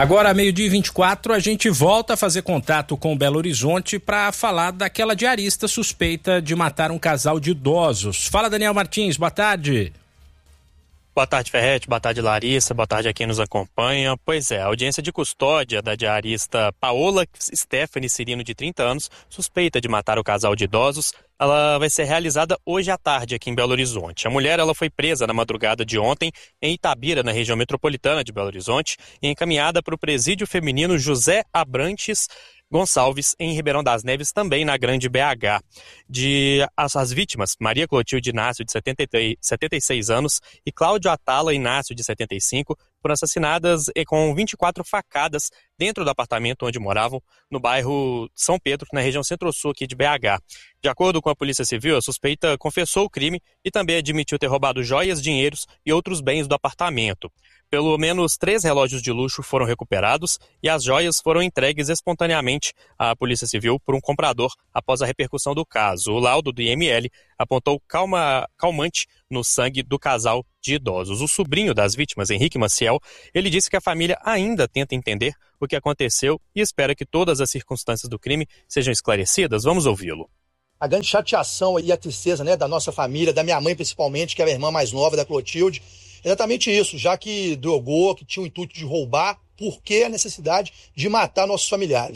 Agora, meio-dia e 24, a gente volta a fazer contato com Belo Horizonte para falar daquela diarista suspeita de matar um casal de idosos. Fala, Daniel Martins, boa tarde. Boa tarde, Ferretti. Boa tarde, Larissa. Boa tarde a quem nos acompanha. Pois é, a audiência de custódia da diarista Paola Stephanie Cirino, de 30 anos, suspeita de matar o casal de idosos, ela vai ser realizada hoje à tarde aqui em Belo Horizonte. A mulher ela foi presa na madrugada de ontem em Itabira, na região metropolitana de Belo Horizonte, e encaminhada para o presídio feminino José Abrantes Gonçalves, em Ribeirão das Neves, também na Grande BH. As vítimas, Maria Clotilde Inácio, de 76 anos, e Cláudio Atala Inácio, de 75, foram assassinadas com 24 facadas dentro do apartamento onde moravam, no bairro São Pedro, na região centro-sul aqui de BH. De acordo com a Polícia Civil, a suspeita confessou o crime e também admitiu ter roubado joias, dinheiros e outros bens do apartamento. Pelo menos 3 relógios de luxo foram recuperados e as joias foram entregues espontaneamente à Polícia Civil por um comprador após a repercussão do caso. O laudo do IML apontou calmante no sangue do casal de idosos. O sobrinho das vítimas, Henrique Maciel, ele disse que a família ainda tenta entender o que aconteceu e espera que todas as circunstâncias do crime sejam esclarecidas. Vamos ouvi-lo. A grande chateação e a tristeza, né, da nossa família, da minha mãe principalmente, que é a irmã mais nova da Clotilde, exatamente isso, já que drogou, que tinha o intuito de roubar, por que a necessidade de matar nossos familiares?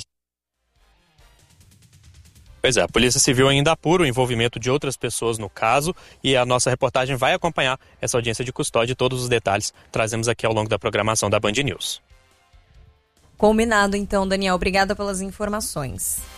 Pois é, a Polícia Civil ainda apura o envolvimento de outras pessoas no caso e a nossa reportagem vai acompanhar essa audiência de custódia e todos os detalhes trazemos aqui ao longo da programação da Band News. Combinado então, Daniel. Obrigada pelas informações.